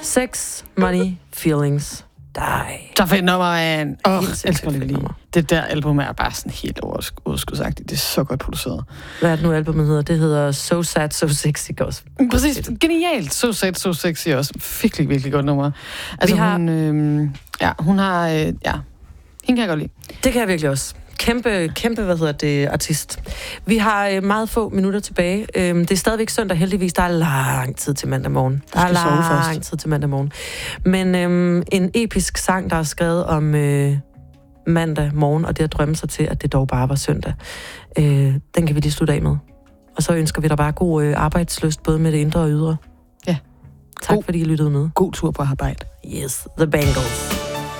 Sex, Money, Feelings, Die. Så fedt nummer, man. Elsker det lige. Nummer. Det der album er bare sådan helt overskudsagtigt. Det er så godt produceret. Hvad er det nu, albumet hedder? Det hedder So Sad, So Sexy også. Præcis. Genialt. So Sad, So Sexy også. Virkelig, virkelig godt nummer. Altså, hende kan jeg godt lide. Det kan jeg virkelig også. Kæmpe, artist. Vi har meget få minutter tilbage. Det er stadigvæk søndag, heldigvis. Der er lang tid til mandag morgen. Der er lang tid til mandag morgen. Men en episk sang, der er skrevet om mandag morgen, og det at drømme sig til, at det dog bare var søndag. Den kan vi lige slutte af med. Og så ønsker vi dig bare god arbejdslyst, både med det indre og ydre. Ja. Tak fordi I lyttede med. God tur på arbejde. Yes, The Bangles.